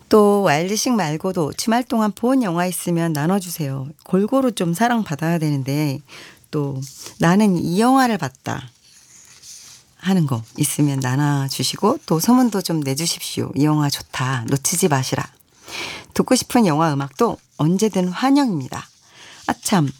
또 와일드식 말고도 주말 동안 본 영화 있으면 나눠주세요. 골고루 좀 사랑받아야 되는데 또 나는 이 영화를 봤다 하는 거 있으면 나눠주시고 또 소문도 좀 내주십시오. 이 영화 좋다. 놓치지 마시라. 듣고 싶은 영화 음악도 언제든 환영입니다. 아참